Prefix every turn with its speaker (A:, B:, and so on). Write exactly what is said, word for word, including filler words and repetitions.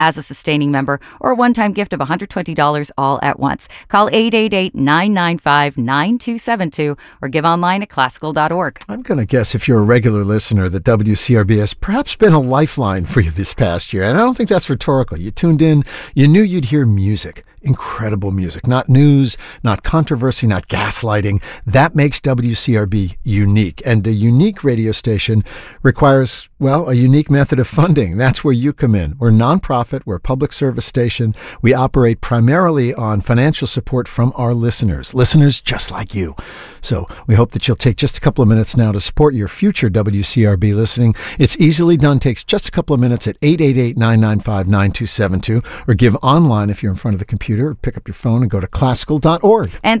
A: as a sustaining member, or a one-time gift of one hundred twenty dollars all at once. Call eight eight eight, nine nine five, nine two seven two or give online at classical dot org.
B: I'm going to guess if you're a regular listener that W C R B has perhaps been a lifeline for you this past year. And I don't think that's rhetorical. You tuned in, you knew you'd hear music. Incredible music, not news, not controversy, not gaslighting. That makes W C R B unique. And a unique radio station requires, well, a unique method of funding. That's where you come in. We're nonprofit. We're a public service station. We operate primarily on financial support from our listeners, listeners just like you. So we hope that you'll take just a couple of minutes now to support your future W C R B listening. It's easily done. Takes just a couple of minutes at eight eight eight, nine nine five, nine two seven two or give online if you're in front of the computer. Pick up your phone and go to classical dot org.
A: And